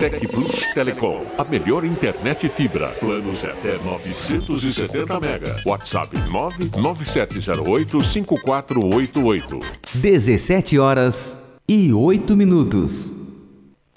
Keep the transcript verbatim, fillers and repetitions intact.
Tec Plus Telecom, a melhor internet fibra. Planos até novecentos e setenta mega. WhatsApp nove nove sete zero oito cinco quatro oito oito. dezessete horas e oito minutos.